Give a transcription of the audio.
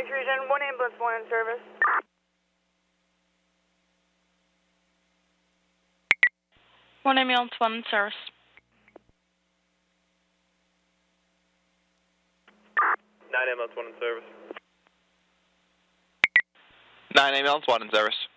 Phoenix region, 1 ambulance, 1 in service. 1 ambulance, 1 in service. 9 ambulance, 1 in service. 9 ambulance, 1 in service.